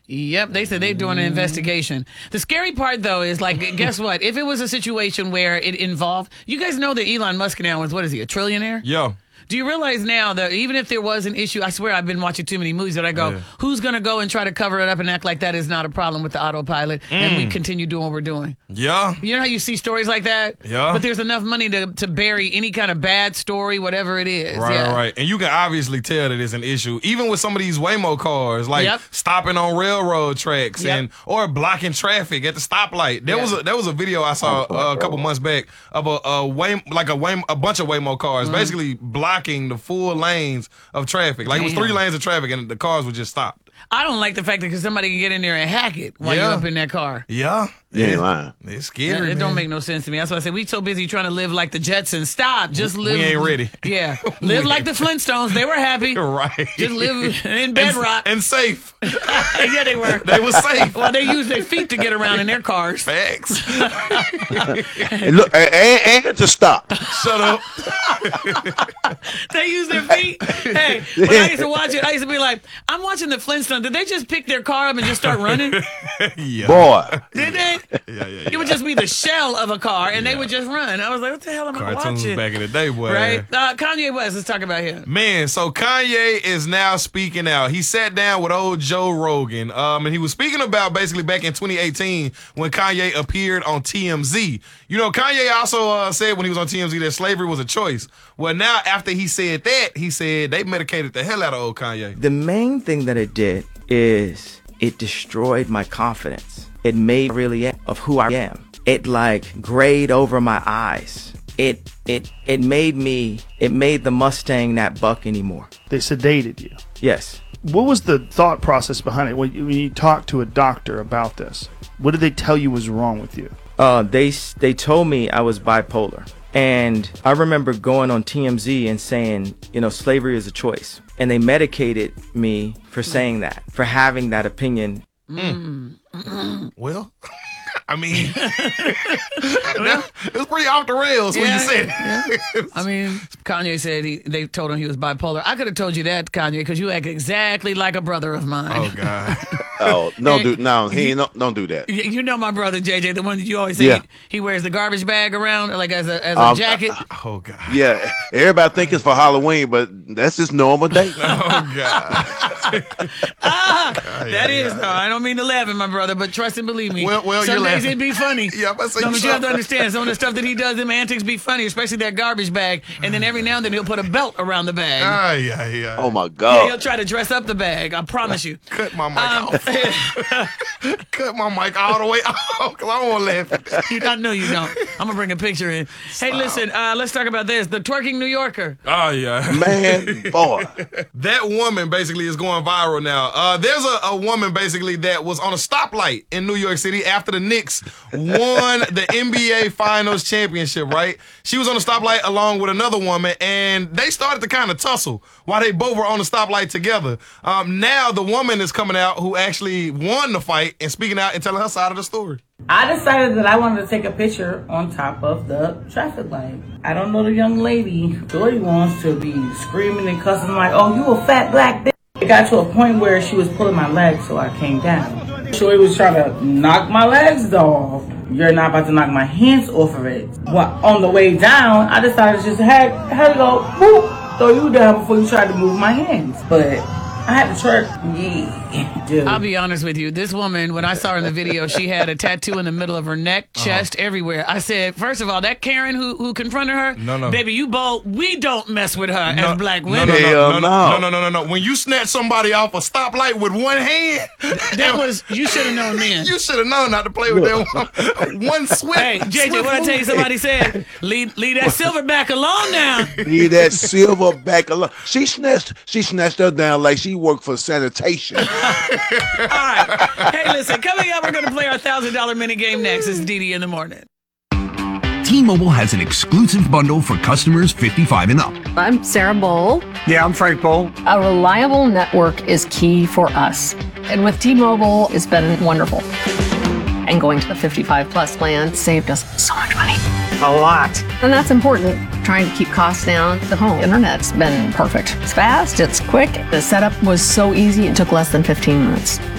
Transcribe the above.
Yep, they said they're doing an investigation. The scary part, though, is like, guess what? If it was a situation where it involved, you guys know that Elon Musk now is, what is he, a trillionaire? Yeah. Do you realize now that even if there was an issue, I swear I've been watching too many movies that I go, who's going to go and try to cover it up and act like that is not a problem with the autopilot and we continue doing what we're doing? Yeah. You know how you see stories like that? Yeah. But there's enough money to bury any kind of bad story, whatever it is. Right. And you can obviously tell that it's an issue, even with some of these Waymo cars, like stopping on railroad tracks or blocking traffic at the stoplight. There was a video I saw a couple months back of a bunch of Waymo cars basically blocking the full lanes of traffic. Like it was 3 lanes of traffic and the cars would just stop. I don't like the fact that somebody can get in there and hack it while you're up in that car. Yeah. You ain't lying. It's scary. It don't make no sense to me. That's why I said we so busy trying to live like the Jetsons. Stop. Just live. We ain't ready. Yeah. Live like the Flintstones. They were happy. Right. Just live in bedrock. And safe. Yeah, they were. They were safe. Well, they used their feet to get around in their cars. Facts. And look, and to stop. Shut up. They use their feet. Hey, when I used to watch it, I used to be like, I'm watching the Flintstones. Did they just pick their car up and just start running? Yeah. Boy. Did they? Yeah. It would just be the shell of a car, and they would just run. I was like, what the hell am I Cartoons watching? back in the day, boy. Right? Kanye West, let's talk about him. Man, so Kanye is now speaking out. He sat down with old Joe Rogan, and he was speaking about basically back in 2018 when Kanye appeared on TMZ. You know, Kanye also said when he was on TMZ that slavery was a choice. Well, now after he said that, he said they medicated the hell out of old Kanye. The main thing that it did is it destroyed my confidence. It made really of who I am. It like grayed over my eyes. It made the Mustang not buck anymore. They sedated you. Yes. What was the thought process behind it when you talked to a doctor about this? What did they tell you was wrong with you? They told me I was bipolar. And I remember going on TMZ and saying, slavery is a choice. And they medicated me for saying that, for having that opinion. Well, I mean, it was pretty off the rails when you said it. I mean, Kanye said they told him he was bipolar. I could have told you that, Kanye, because you act exactly like a brother of mine. Oh, God. Oh, don't do that. You know my brother, JJ, the one that you always say he wears the garbage bag around, like as a jacket. Oh, God. Yeah, everybody think it's for Halloween, but that's just normal day. Oh, God. That is, though. I don't mean to laugh at my brother, but trust and believe me. Well, some you're days laughing. it'd be funny. Yeah, but you have to understand, some of the stuff that he does, them antics be funny, especially that garbage bag. And then every now and then he'll put a belt around the bag. Yeah. Oh, my Yeah, God. he'll try to dress up the bag. I promise you. Cut my mic off. Cut my mic all the way off because I don't want to laugh at that. I know you don't. I'm going to bring a picture in. Hey, listen, let's talk about this. The twerking New Yorker. Oh, yeah. Man, boy. That woman basically is going viral now. There's a woman basically that was on a stoplight in New York City after the Knicks won the NBA Finals championship, right? She was on a stoplight along with another woman, and they started to kind of tussle while they both were on the stoplight together. Now the woman is coming out who actually won the fight and speaking out and telling her side of the story. I decided that I wanted to take a picture on top of the traffic light. I don't know the young lady. Joy wants to be screaming and cussing like, oh, you a fat black bitch. It got to a point where she was pulling my leg, so I came down. Joy was trying to knock my legs off. You're not about to knock my hands off of it. Well, on the way down, I decided to just had to go, whoop, throw you down before you tried to move my hands. But I had to twerk. Yeah, dude. I'll be honest with you. This woman, when I saw her in the video, she had a tattoo in the middle of her neck, chest, everywhere. I said, first of all, that Karen who confronted her, No. baby, you bold. We don't mess with her as black women. No. When you snatch somebody off a stoplight with one hand, You should have known then. You should have known not to play with that one swift. Hey, JJ, what I tell you somebody said? Leave that silverback alone now. Leave that silverback alone. She snatched her down like she worked for sanitation. All right. Hey, listen, coming up, we're going to play our $1,000 mini game next. It's Dee in the morning. T-Mobile has an exclusive bundle for customers 55 and up. I'm Sarah Bowl. Yeah, I'm Frank Bowl. A reliable network is key for us. And with T-Mobile, it's been wonderful. And going to the 55 plus plan saved us so much money. A lot. And that's important. Trying to keep costs down. The home internet's been perfect. It's fast, it's quick. The setup was so easy, it took less than 15 minutes.